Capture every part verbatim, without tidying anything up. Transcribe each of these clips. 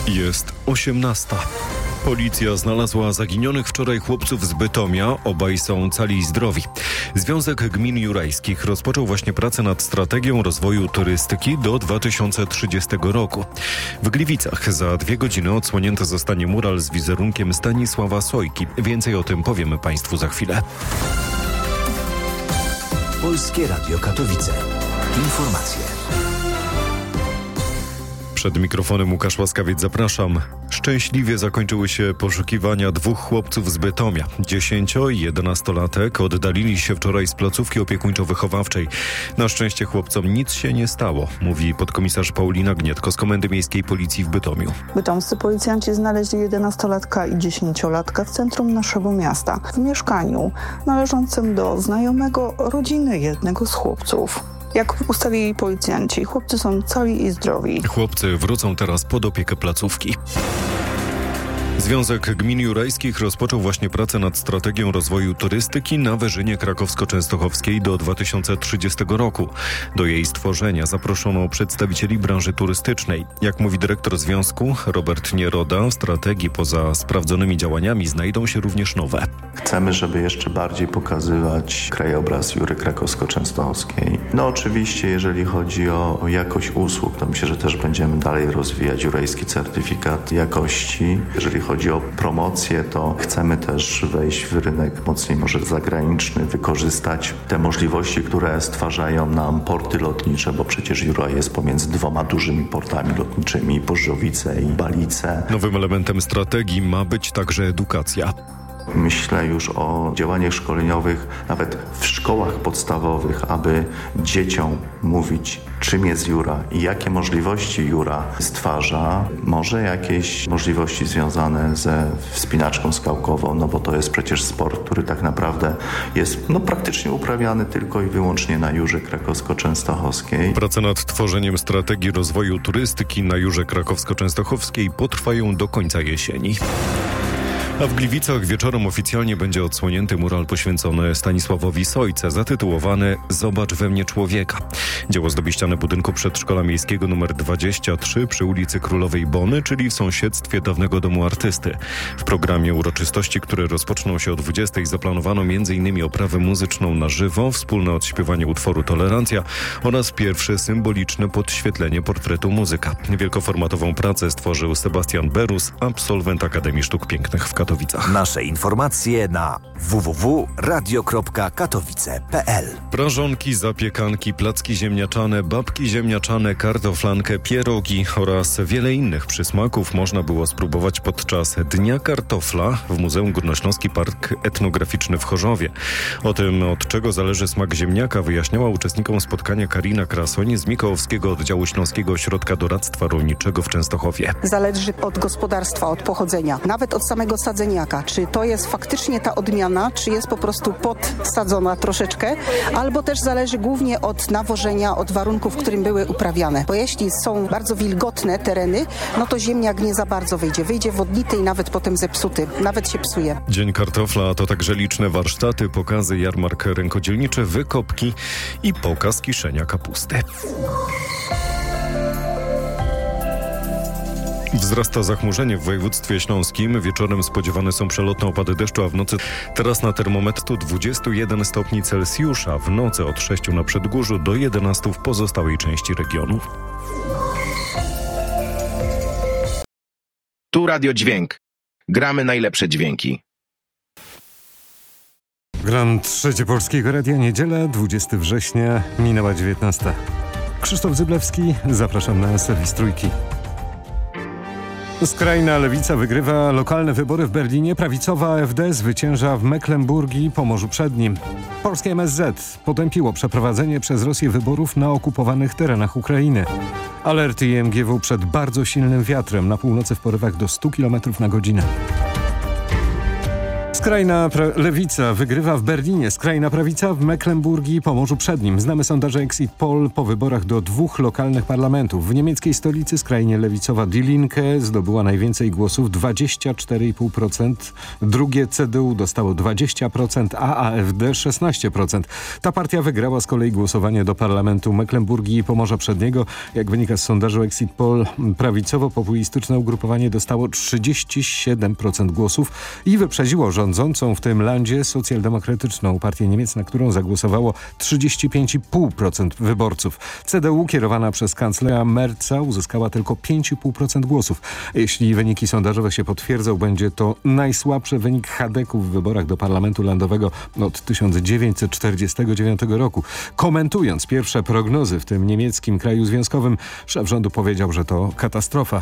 Jest osiemnasta. Policja znalazła zaginionych wczoraj chłopców z Bytomia. Obaj są cali i zdrowi. Związek Gmin Jurajskich rozpoczął właśnie pracę nad strategią rozwoju turystyki do dwa tysiące trzydziestego roku. W Gliwicach za dwie godziny odsłonięty zostanie mural z wizerunkiem Stanisława Sojki. Więcej o tym powiemy Państwu za chwilę. Polskie Radio Katowice. Informacje. Przed mikrofonem Łukasz Łaskawiec, zapraszam. Szczęśliwie zakończyły się poszukiwania dwóch chłopców z Bytomia. Dziesięcio- i jedenastolatek oddalili się wczoraj z placówki opiekuńczo-wychowawczej. Na szczęście chłopcom nic się nie stało, mówi podkomisarz Paulina Gnietko z Komendy Miejskiej Policji w Bytomiu. Bytomscy policjanci znaleźli jedenastolatka i dziesięciolatka w centrum naszego miasta, w mieszkaniu należącym do znajomego rodziny jednego z chłopców. Jak ustalili policjanci, chłopcy są cali i zdrowi. Chłopcy wrócą teraz pod opiekę placówki. Związek Gmin Jurajskich rozpoczął właśnie pracę nad strategią rozwoju turystyki na Wyżynie Krakowsko-Częstochowskiej do dwa tysiące trzydziestego roku. Do jej stworzenia zaproszono przedstawicieli branży turystycznej. Jak mówi dyrektor związku Robert Nieroda, w strategii poza sprawdzonymi działaniami znajdą się również nowe. Chcemy, żeby jeszcze bardziej pokazywać krajobraz Jury Krakowsko-Częstochowskiej. No oczywiście, jeżeli chodzi o jakość usług, to myślę, że też będziemy dalej rozwijać jurajski certyfikat jakości. Jeżeli chodzi o promocję, to chcemy też wejść w rynek mocniej może zagraniczny, wykorzystać te możliwości, które stwarzają nam porty lotnicze, bo przecież Jura jest pomiędzy dwoma dużymi portami lotniczymi, Porzowice i Balice. Nowym elementem strategii ma być także edukacja. Myślę już o działaniach szkoleniowych nawet w szkołach podstawowych, aby dzieciom mówić, czym jest Jura i jakie możliwości Jura stwarza. Może jakieś możliwości związane ze wspinaczką skałkową, no bo to jest przecież sport, który tak naprawdę jest no, praktycznie uprawiany tylko i wyłącznie na Jurze Krakowsko-Częstochowskiej. Prace nad tworzeniem strategii rozwoju turystyki na Jurze Krakowsko-Częstochowskiej potrwają do końca jesieni. A w Gliwicach wieczorem oficjalnie będzie odsłonięty mural poświęcony Stanisławowi Sojce, zatytułowany „Zobacz we mnie człowieka”. Dzieło zdobi ścianę budynku przedszkola miejskiego nr dwadzieścia trzy przy ulicy Królowej Bony, czyli w sąsiedztwie dawnego domu artysty. W programie uroczystości, które rozpoczną się o dwudziestej, zaplanowano między innymi oprawę muzyczną na żywo, wspólne odśpiewanie utworu Tolerancja oraz pierwsze symboliczne podświetlenie portretu muzyka. Wielkoformatową pracę stworzył Sebastian Berus, absolwent Akademii Sztuk Pięknych w Katowicach. Nasze informacje na w w w kropka radio kropka katowice kropka p l. Prażonki, zapiekanki, placki ziemniaczane, babki ziemniaczane, kartoflankę, pierogi oraz wiele innych przysmaków można było spróbować podczas Dnia Kartofla w Muzeum Górnośląski Park Etnograficzny w Chorzowie. O tym, od czego zależy smak ziemniaka, wyjaśniała uczestnikom spotkania Karina Krasoń z Mikołowskiego Oddziału Śląskiego Ośrodka Doradztwa Rolniczego w Częstochowie. Zależy od gospodarstwa, od pochodzenia, nawet od samego sadzenia. Czy to jest faktycznie ta odmiana, czy jest po prostu podsadzona troszeczkę, albo też zależy głównie od nawożenia, od warunków, w którym były uprawiane. Bo jeśli są bardzo wilgotne tereny, no to ziemniak nie za bardzo wyjdzie. Wyjdzie wodnity i nawet potem zepsuty. Nawet się psuje. Dzień Kartofla to także liczne warsztaty, pokazy, jarmark rękodzielniczy, wykopki i pokaz kiszenia kapusty. Wzrasta zachmurzenie w województwie śląskim. Wieczorem spodziewane są przelotne opady deszczu, a w nocy teraz na termometru dwadzieścia jeden stopni Celsjusza. W nocy od sześciu na Przedgórzu do jedenastu w pozostałej części regionu. Tu Radio Dźwięk. Gramy najlepsze dźwięki. Grand Trzecie Polskiego Radia, niedziela, dwudziestego września, minęła dziewiętnasta. Krzysztof Zyblewski, zapraszam na serwis Trójki. Skrajna lewica wygrywa lokalne wybory w Berlinie, prawicowa A F D zwycięża w Mecklenburgii i Pomorzu Przednim. Polskie M S Z potępiło przeprowadzenie przez Rosję wyborów na okupowanych terenach Ukrainy. Alerty I M G W przed bardzo silnym wiatrem, na północy w porywach do stu kilometrów na godzinę. Skrajna pra- lewica wygrywa w Berlinie, skrajna prawica w Mecklenburgii i Pomorzu Przednim. Znamy sondaże Exit Poll po wyborach do dwóch lokalnych parlamentów. W niemieckiej stolicy skrajnie lewicowa Die Linke zdobyła najwięcej głosów, dwadzieścia cztery i pół procent. Drugie C D U dostało dwadzieścia procent, a AfD szesnaście procent. Ta partia wygrała z kolei głosowanie do parlamentu Mecklenburgii i Pomorza Przedniego. Jak wynika z sondażu Exit Poll, prawicowo-populistyczne ugrupowanie dostało trzydzieści siedem procent głosów i wyprzedziło rządzącą w tym landzie socjaldemokratyczną partię Niemiec, na którą zagłosowało trzydzieści pięć i pół procent wyborców. C D U kierowana przez kanclerza Merza uzyskała tylko pięć i pół procent głosów. Jeśli wyniki sondażowe się potwierdzą, będzie to najsłabszy wynik Chadeku w wyborach do Parlamentu Landowego od tysiąc dziewięćset czterdziestego dziewiątego roku. Komentując pierwsze prognozy w tym niemieckim kraju związkowym, szef rządu powiedział, że to katastrofa.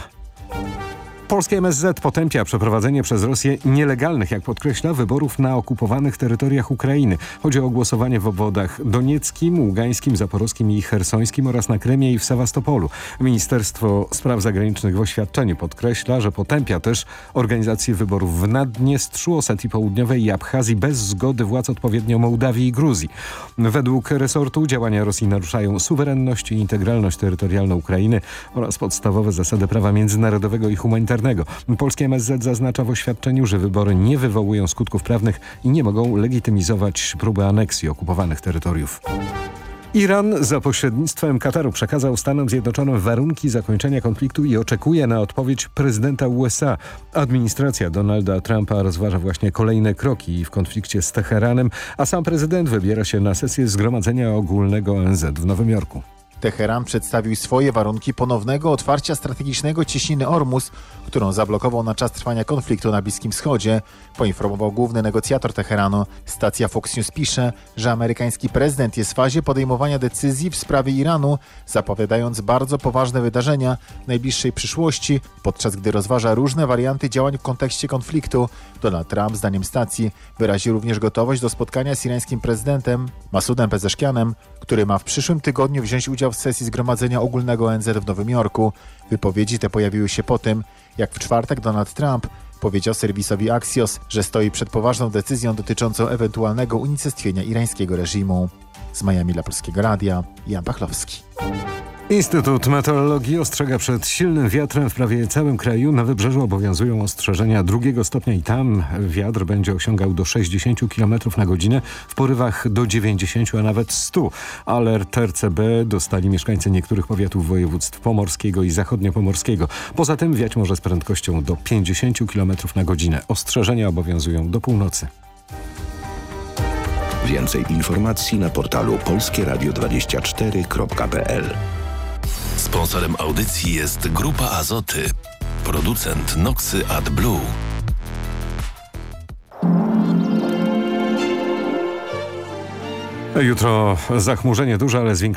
Polskie M S Z potępia przeprowadzenie przez Rosję nielegalnych, jak podkreśla, wyborów na okupowanych terytoriach Ukrainy. Chodzi o głosowanie w obwodach donieckim, ługańskim, zaporowskim i chersońskim oraz na Krymie i w Sewastopolu. Ministerstwo Spraw Zagranicznych w oświadczeniu podkreśla, że potępia też organizację wyborów w Naddniestrzu, Osetii Południowej i Abchazji bez zgody władz odpowiednio Mołdawii i Gruzji. Według resortu działania Rosji naruszają suwerenność i integralność terytorialną Ukrainy oraz podstawowe zasady prawa międzynarodowego i humanitarnego. Polskie M S Z zaznacza w oświadczeniu, że wybory nie wywołują skutków prawnych i nie mogą legitymizować próby aneksji okupowanych terytoriów. Iran za pośrednictwem Kataru przekazał Stanom Zjednoczonym warunki zakończenia konfliktu i oczekuje na odpowiedź prezydenta U S A. Administracja Donalda Trumpa rozważa właśnie kolejne kroki w konflikcie z Teheranem, a sam prezydent wybiera się na sesję Zgromadzenia Ogólnego O N Z w Nowym Jorku. Teheran przedstawił swoje warunki ponownego otwarcia strategicznego cieśniny Ormus, którą zablokował na czas trwania konfliktu na Bliskim Wschodzie, poinformował główny negocjator Teheranu. Stacja Fox News pisze, że amerykański prezydent jest w fazie podejmowania decyzji w sprawie Iranu, zapowiadając bardzo poważne wydarzenia w najbliższej przyszłości, podczas gdy rozważa różne warianty działań w kontekście konfliktu. Donald Trump, zdaniem stacji, wyraził również gotowość do spotkania z irańskim prezydentem Masudem Pezeszkianem, który ma w przyszłym tygodniu wziąć udział w sesji Zgromadzenia Ogólnego O N Z w Nowym Jorku. Wypowiedzi te pojawiły się po tym, jak w czwartek Donald Trump powiedział serwisowi Axios, że stoi przed poważną decyzją dotyczącą ewentualnego unicestwienia irańskiego reżimu. Z Miami dla Polskiego Radia, Jan Pachlowski. Instytut Meteorologii ostrzega przed silnym wiatrem w prawie całym kraju. Na wybrzeżu obowiązują ostrzeżenia drugiego stopnia i tam wiatr będzie osiągał do sześćdziesięciu kilometrów na godzinę, w porywach do dziewięćdziesięciu, a nawet stu. Alert R C B dostali mieszkańcy niektórych powiatów województw pomorskiego i zachodniopomorskiego. Poza tym wiać może z prędkością do pięćdziesięciu kilometrów na godzinę. Ostrzeżenia obowiązują do północy. Więcej informacji na portalu polskie radio dwadzieścia cztery kropka p l. Sponsorem audycji jest Grupa Azoty, producent Noxy AdBlue. Jutro zachmurzenie duże, ale zwiększone.